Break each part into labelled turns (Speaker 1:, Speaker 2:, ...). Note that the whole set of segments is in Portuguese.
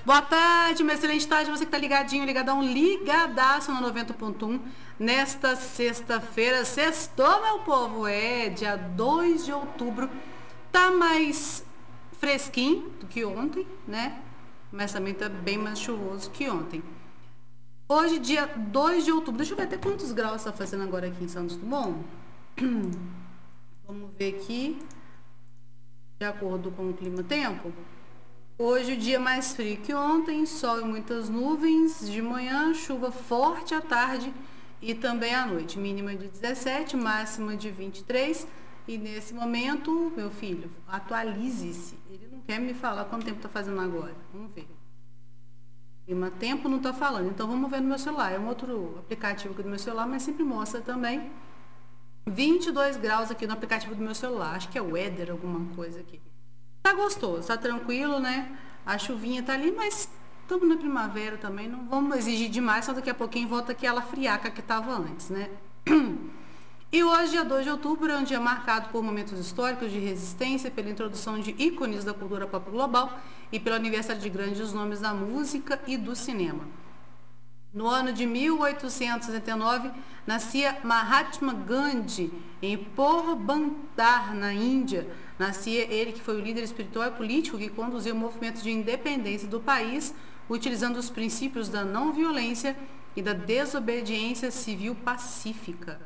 Speaker 1: Boa tarde, uma excelente tarde, você que está ligadinho, ligadão, ligadaço na 90.1, nesta sexta-feira, sextou, meu povo, dia 2 de outubro, tá mais fresquinho do que ontem, né, mas também tá bem mais chuvoso que ontem. Hoje, dia 2 de outubro, deixa eu ver até quantos graus está fazendo agora aqui em Santos Dumont. Vamos ver aqui, de acordo com o clima-tempo. Hoje o dia mais frio que ontem, sol e muitas nuvens de manhã, chuva forte à tarde e também à noite. Mínima de 17, máxima de 23. E nesse momento, meu filho, atualize-se. Ele não quer me falar quanto tempo está fazendo agora. Vamos ver. Clima tempo não está falando, então vamos ver no meu celular. É um outro aplicativo aqui do meu celular, mas sempre mostra também 22 graus aqui no aplicativo do meu celular. Acho que é Weather, alguma coisa aqui. Tá gostoso, tá tranquilo, né? A chuvinha tá ali, mas estamos na primavera também, não vamos exigir demais, só daqui a pouquinho volta aquela friaca que tava antes, né? E hoje, dia 2 de outubro, é um dia marcado por momentos históricos de resistência, pela introdução de ícones da cultura pop global e pelo aniversário de grandes nomes da música e do cinema. No ano de 1869, nascia Mahatma Gandhi, em Porbandar, na Índia. Nascia ele, que foi o líder espiritual e político que conduziu o movimento de independência do país, utilizando os princípios da não violência e da desobediência civil pacífica.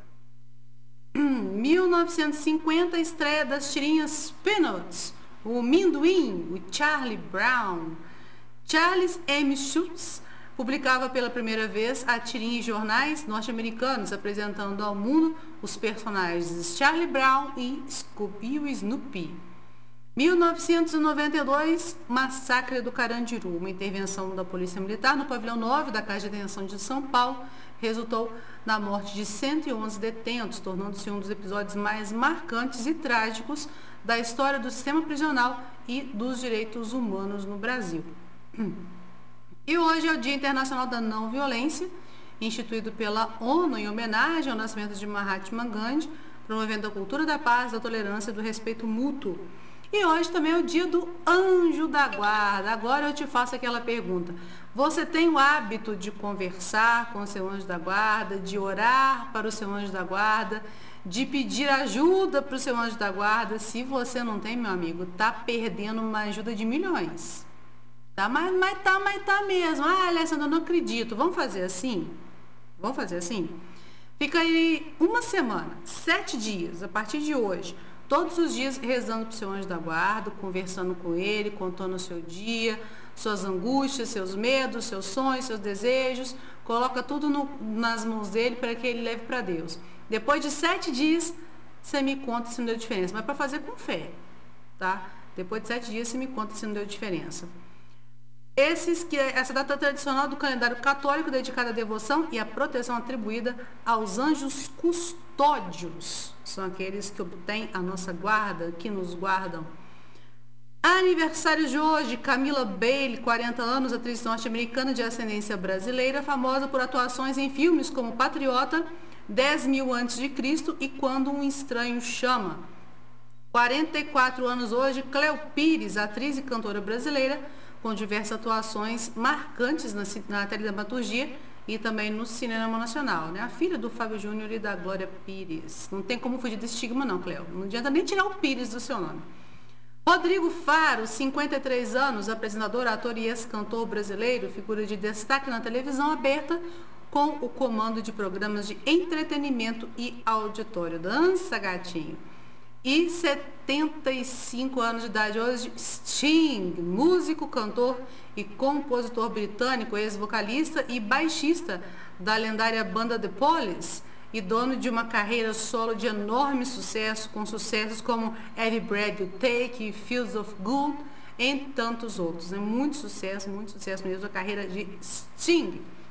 Speaker 1: 1950, estreia das tirinhas Peanuts, o Minduim, o Charlie Brown. Charles M. Schulz publicava pela primeira vez a tirinha em jornais norte-americanos, apresentando ao mundo os personagens Charlie Brown e Scooby e Snoopy. 1992, Massacre do Carandiru, uma intervenção da Polícia Militar no pavilhão 9 da Casa de Detenção de São Paulo, resultou na morte de 111 detentos, tornando-se um dos episódios mais marcantes e trágicos da história do sistema prisional e dos direitos humanos no Brasil. E hoje é o Dia Internacional da Não Violência, instituído pela ONU em homenagem ao nascimento de Mahatma Gandhi, promovendo a cultura da paz, da tolerância e do respeito mútuo. E hoje também é o dia do anjo da guarda. Agora eu te faço aquela pergunta. Você tem o hábito de conversar com o seu anjo da guarda, de orar para o seu anjo da guarda, de pedir ajuda para o seu anjo da guarda? Se você não tem, meu amigo, tá perdendo uma ajuda de milhões. Tá, mas tá mesmo. Ah, Alessandra, eu não acredito. Vamos fazer assim? Vamos fazer assim? Fica aí uma semana, 7 dias, a partir de hoje, todos os dias rezando para o seu anjo da guarda, conversando com ele, contando o seu dia, suas angústias, seus medos, seus sonhos, seus desejos. Coloca tudo nas mãos dele para que ele leve para Deus. Depois de 7 dias, você me conta se não deu diferença. Mas para fazer com fé, tá? Depois de 7 dias, você me conta se não deu diferença. Essa data tradicional do calendário católico dedicada à devoção e à proteção atribuída aos anjos custódios. São aqueles que obtêm a nossa guarda, que nos guardam. Aniversário de hoje, Camila Bailey, 40 anos, atriz norte-americana de ascendência brasileira, famosa por atuações em filmes como Patriota, 10.000 a.C. e Quando um Estranho Chama. 44 anos hoje, Cleo Pires, atriz e cantora brasileira, com diversas atuações marcantes na teledramaturgia e também no cinema nacional, né? A filha do Fábio Júnior e da Glória Pires. Não tem como fugir desse estigma não, Cleo. Não adianta nem tirar o Pires do seu nome. Rodrigo Faro, 53 anos, apresentador, ator e ex-cantor brasileiro, figura de destaque na televisão aberta, com o comando de programas de entretenimento e auditório. Dança, gatinho. E 75 anos de idade hoje, Sting, músico, cantor e compositor britânico, ex-vocalista e baixista da lendária banda The Police e dono de uma carreira solo de enorme sucesso, com sucessos como Every Breath You Take, Feels of Good, entre tantos outros. Muito sucesso mesmo a carreira de Sting.